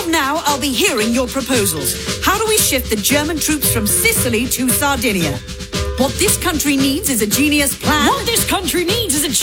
From now, I'll be hearing your proposals. How do we shift the German troops from Sicily to Sardinia? What this country needs is a genius plan. What this country needs is a